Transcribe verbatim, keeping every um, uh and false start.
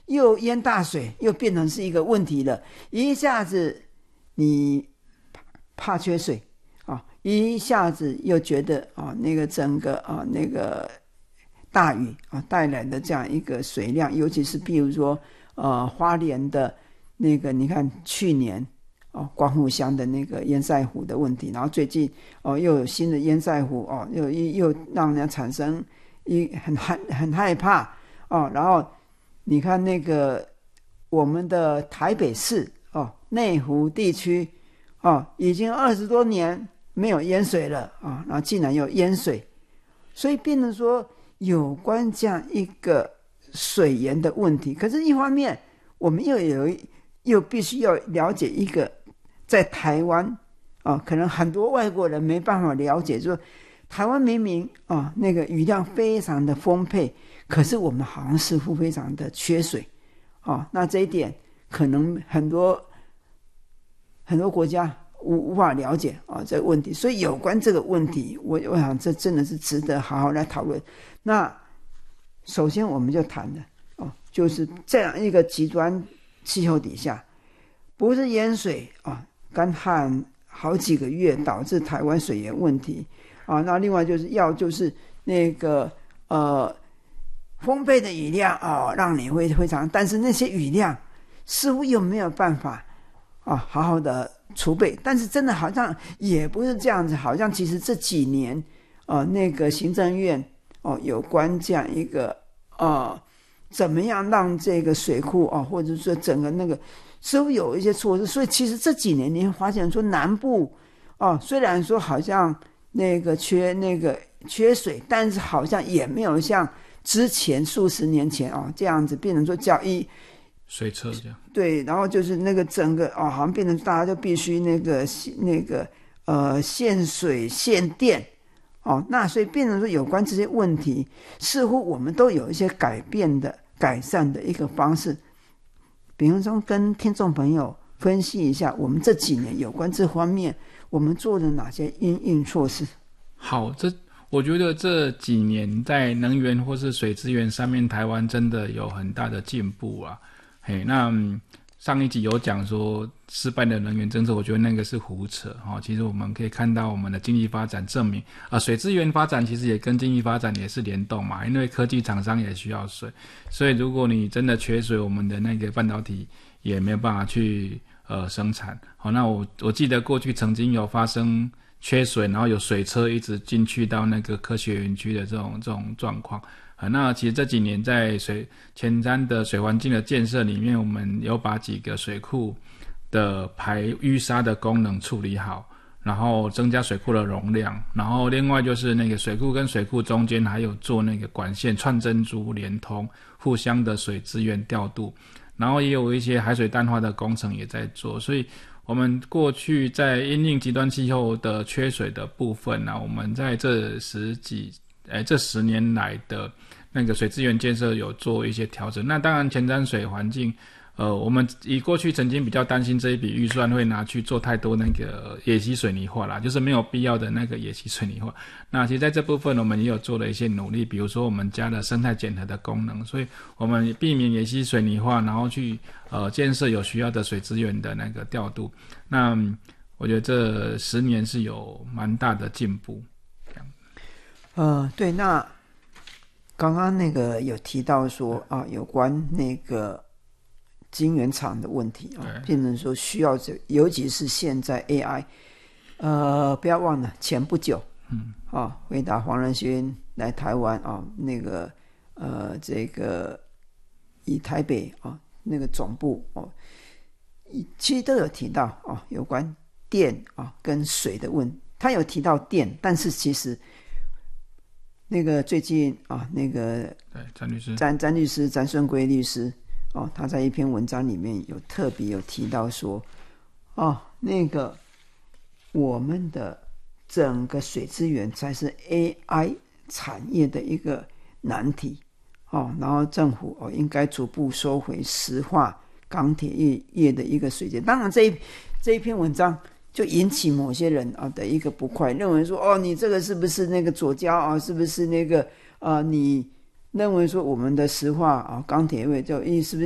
又淹大水，又变成是一个问题了。一下子你怕缺水啊，一下子又觉得啊，那个整个啊那个大雨啊带来的这样一个水量，尤其是比如说呃花莲的那个，你看去年哦，光复乡的那个淹塞湖的问题，然后最近哦又有新的淹塞湖哦，又又让人产生一很很很害怕哦。然后你看那个我们的台北市哦内湖地区哦，已经二十多年没有淹水了啊、哦，然后竟然有淹水，所以变成说有关这样一个水源的问题。可是，一方面我们又有又必须要了解一个。在台湾啊、哦，可能很多外国人没办法了解，就是台湾明明啊、哦、那个雨量非常的丰沛，可是我们好像似乎非常的缺水啊、哦。那这一点可能很多很多国家无无法了解啊、哦、这个问题，所以有关这个问题，我我想这真的是值得好好来讨论。那首先我们就谈的哦，就是这样一个极端气候底下，不是淹水啊。干旱好几个月导致台湾水源问题啊，那另外就是要就是那个呃丰沛的雨量啊、哦，让你会非常，但是那些雨量似乎又没有办法啊好好的储备，但是真的好像也不是这样子，好像其实这几年呃那个行政院哦有关这样一个呃怎么样让这个水库啊、哦，或者说整个那个。似乎有一些措施，所以其实这几年你会发现说南部哦，虽然说好像那个缺那个缺水，但是好像也没有像之前数十年前哦这样子变成说叫一水车这样。 对，然后就是那个整个哦好像变成大家就必须那个那个呃限水限电哦，那所以变成说有关这些问题，似乎我们都有一些改变的改善的一个方式。比方说跟听众朋友分析一下我们这几年有关这方面我们做了哪些因应措施。 好，这我觉得这几年在能源或是水资源上面台湾真的有很大的进步啊。嘿，那、嗯、上一集有讲说失败的能源政策，我觉得那个是胡扯、哦、其实我们可以看到我们的经济发展证明啊，水资源发展其实也跟经济发展也是联动嘛，因为科技厂商也需要水，所以如果你真的缺水，我们的那个半导体也没有办法去呃生产。好，那我我记得过去曾经有发生缺水，然后有水车一直进去到那个科学园区的这种这种状况。啊，那其实这几年在水前瞻的水环境的建设里面，我们有把几个水库的排淤沙的功能处理好，然后增加水库的容量，然后另外就是那个水库跟水库中间还有做那个管线串珍珠连通，互相的水资源调度，然后也有一些海水淡化的工程也在做，所以我们过去在因应极端气候的缺水的部分呢、啊，我们在这十几诶这十年来的那个水资源建设有做一些调整。那当然前瞻水环境呃，我们以过去曾经比较担心这一笔预算会拿去做太多那个野溪水泥化啦，就是没有必要的那个野溪水泥化。那其实在这部分我们也有做了一些努力，比如说我们加了生态检核的功能，所以我们避免野溪水泥化，然后去呃建设有需要的水资源的那个调度。那、嗯、我觉得这十年是有蛮大的进步。 呃，对，那刚刚那个有提到说啊，有关那个晶圆厂的问题啊，变成说需要这，尤其是现在 A I， 呃，不要忘了前不久，嗯，啊，回答黄仁勋来台湾啊，那个呃，这个以台北啊那个总部哦，其实都有提到啊，有关电啊跟水的问题，他有提到电，但是其实那个最近啊，那个对詹律师， 詹詹律师詹顺贵律师哦，他在一篇文章里面有特别有提到说，哦，那个我们的整个水资源才是 A I 产业的一个难题哦，然后政府哦应该逐步收回石化、钢铁业业的一个水电。当然这一这一篇文章就引起某些人啊的一个不快，认为说哦，你这个是不是那个左交啊？是不是那个呃，你认为说我们的石化啊、钢铁业就是不是